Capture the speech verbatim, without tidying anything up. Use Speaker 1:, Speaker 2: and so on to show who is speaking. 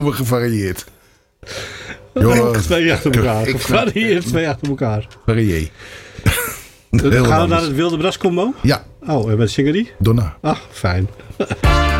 Speaker 1: gevarieerd.
Speaker 2: Jongen, twee achter elkaar. Gevarieerd twee achter elkaar.
Speaker 1: Varié.
Speaker 2: Gaan we naar het Wilde Bras combo?
Speaker 1: Ja.
Speaker 2: Oh, en met zingen die?
Speaker 1: Donna.
Speaker 2: Ach, fijn.